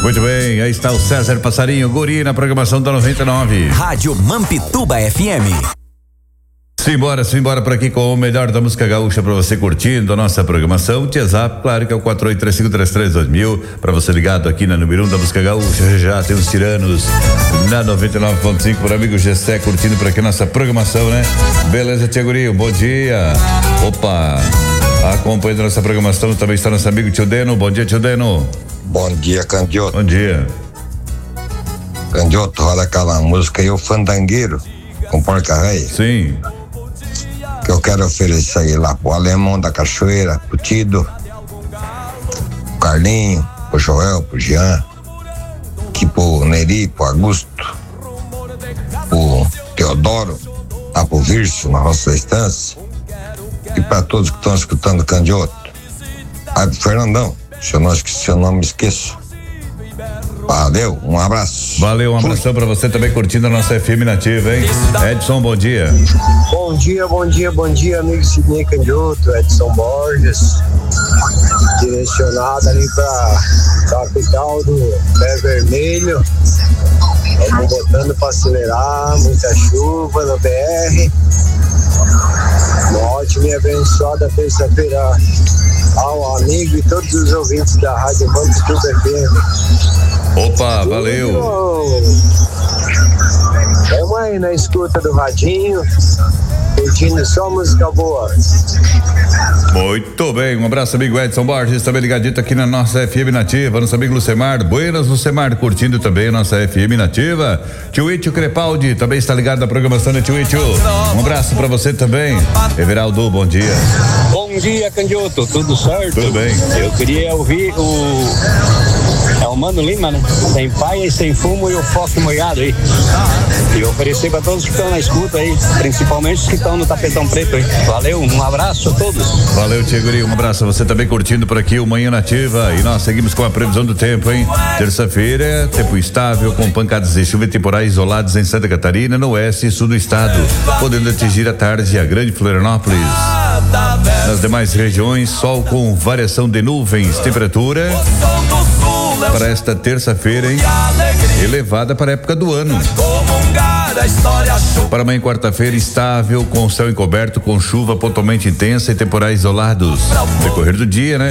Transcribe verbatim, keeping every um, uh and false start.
Muito bem, aí está o César Passarinho, guri na programação da noventa e nove. Rádio Mampituba F M. Simbora, simbora por aqui com o melhor da música gaúcha pra você curtindo a nossa programação. WhatsApp, claro que é o quatro oito três cinco três três dois mil, pra você ligado aqui na número um da música gaúcha. Já tem os tiranos na noventa e nove ponto cinco por amigo Gessé curtindo por aqui nossa programação, né? Beleza, tia Gurinho, bom dia. Opa, acompanhando nossa programação também está nosso amigo tio Deno. Bom dia, tio Deno. Bom dia, Candioto. Bom dia. Candioto, roda aquela música aí, o Fandangueiro, com Porca Réia. Sim. Que eu quero oferecer aí lá pro Alemão da Cachoeira, pro Tido, pro Carlinho, pro Joel, pro Jean, aqui pro Neri, pro Augusto, pro Teodoro, lá pro Virso, na Roça Estância, e pra todos que estão escutando o Candioto. Aí pro Fernandão, se eu não, se eu não me esqueço. Valeu, um abraço. Valeu, um abração pra você também curtindo a nossa F M nativa, hein? Edson, bom dia. Bom dia, bom dia, bom dia, amigo Sidney Candioto, Edson Borges, direcionado ali pra capital do Pé Vermelho. Estamos botando pra acelerar, muita chuva no B R. Uma ótima e abençoada terça-feira ao amigo e todos os ouvintes da Rádio Mampituba F M. Opa, valeu. Vamos aí na escuta do radinho, curtindo só música boa. Muito bem, um abraço, amigo Edson Borges, também ligadito aqui na nossa F M nativa, nosso amigo Lucemar, buenas Lucemar, curtindo também a nossa F M nativa. Tio Itio Crepaldi também está ligado na programação, né, tio Itio? Um abraço pra você também. Everaldo, bom dia. Bom dia, Candioto, tudo certo? Tudo bem. Eu queria ouvir o... É o Mano Lima, né? Sem paia e sem fumo e o foco molhado aí. E oferecer pra todos que estão na escuta aí, principalmente os que estão no tapetão preto aí. Valeu, um abraço a todos. Valeu, tia Guri, um abraço a você também curtindo por aqui o Manhã Nativa. E nós seguimos com a previsão do tempo, hein? Terça-feira, tempo estável, com pancadas de chuva e temporais isolados em Santa Catarina, no oeste e sul do estado, podendo atingir à tarde a grande Florianópolis. Nas demais regiões, sol com variação de nuvens, temperatura para esta terça-feira, hein? Elevada para a época do ano. Para amanhã, quarta-feira, estável, com céu encoberto, com chuva pontualmente intensa e temporais isolados. No decorrer do dia, né?